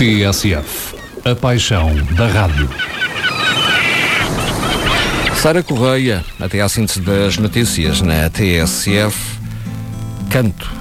TSF, a paixão da rádio. Sara Correia, até à síntese das notícias na TSF, Canto.